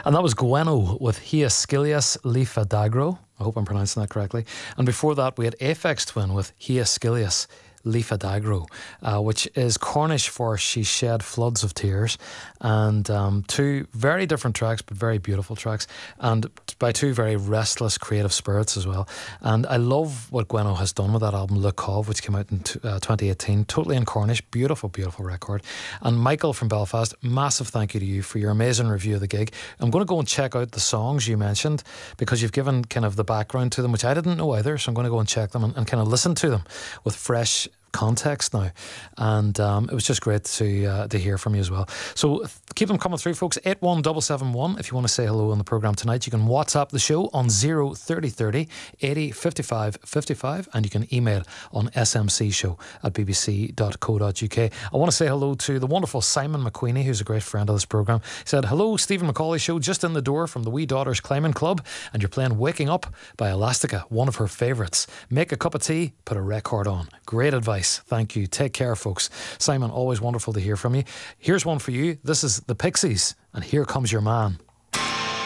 And that was Gweno with Hiaskilias Lifadagro. I hope I'm pronouncing that correctly. And before that, we had Aphex Twin with Hiaskilias Lifadagro, which is Cornish for She Shed Floods of Tears. And two very different tracks, but very beautiful tracks. And by two very restless, creative spirits as well. And I love what Gweno has done with that album, Le Cove, which came out in 2018. Totally in Cornish. Beautiful, beautiful record. And Michael from Belfast, massive thank you to you for your amazing review of the gig. I'm going to go and check out the songs you mentioned because you've given kind of the background to them, which I didn't know either. So I'm going to go and check them and kind of listen to them with fresh context now, and it was just great to hear from you as well. So keep them coming through, folks. 81771 if you want to say hello on the programme tonight. You can WhatsApp the show on 03030 80 55 55, and you can email on smcshow@bbc.co.uk. I want to say hello to the wonderful Simon McQueenie, who's a great friend of this programme. He said, hello, Stephen McCauley Show, just in the door from the Wee Daughters Climbing Club, and you're playing Waking Up by Elastica, one of her favourites. Make a cup of tea, put a record on. Great advice. Thank you. Take care, folks. Simon, always wonderful to hear from you. Here's one for you. This is the Pixies, and Here Comes Your Man.